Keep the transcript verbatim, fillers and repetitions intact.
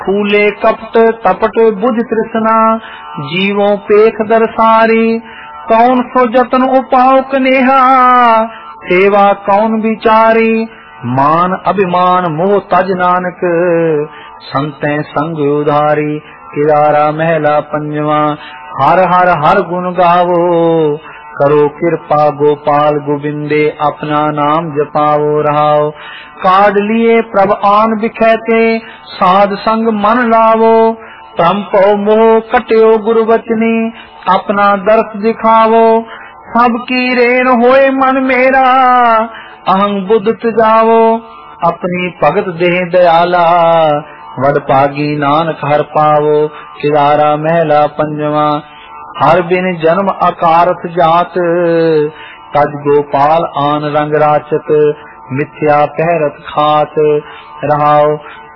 फूले कपट तपट बुझ तृष्णा जीवों पेख दरसारी। कौन सो जतन उपाव कनेहा सेवा कौन विचारी। मान अभिमान मोह तज नानक संतें संग उधारी। किरारा महला पंजवा। हर हर हर गुण गावो करो कृपा गोपाल गोविंदे अपना नाम जपाओ रहाओ। काढ़ लिए प्रभ आन बिखैते साध संग मन लावो। परम पौ मोह कट्यो गुरु वचनी अपना दर्श दिखावो। सबकी रेण होए मन मेरा अहं बुद्ध तजावो। अपनी भगत देह दयाला वड पागी नानक हर पावो। किरारा महला पंजवा। हर बिन जन्म अकारथ जात तज गोपाल आन रंग राचत। मिथ्या पहरत खात रहाओ।